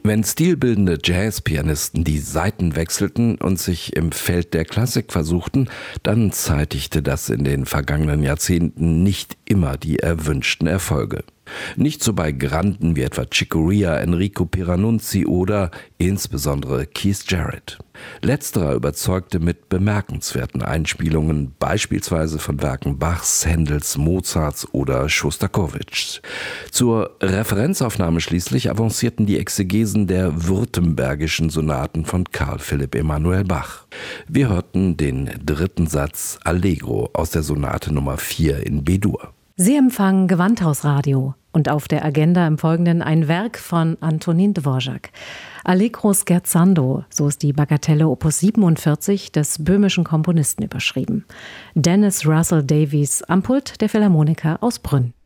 Wenn stilbildende Jazzpianisten die Saiten wechselten und sich im Feld der Klassik versuchten, dann zeitigte das in den vergangenen Jahrzehnten nicht immer die erwünschten Erfolge. Nicht so bei Granden wie etwa Chick Corea, Enrico Pieranunzi oder insbesondere Keith Jarrett. Letzterer überzeugte mit bemerkenswerten Einspielungen, beispielsweise von Werken Bachs, Händels, Mozarts oder Schostakowitschs. Zur Referenzaufnahme schließlich avancierten die Exegesen der württembergischen Sonaten von Carl Philipp Emanuel Bach. Wir hörten den dritten Satz Allegro aus der Sonate Nummer 4 in B-Dur. Sie empfangen Gewandhausradio und auf der Agenda im Folgenden ein Werk von Antonin Dvorak. Allegro scherzando, so ist die Bagatelle Opus 47 des böhmischen Komponisten überschrieben. Dennis Russell Davies am Pult der Philharmoniker aus Brünn.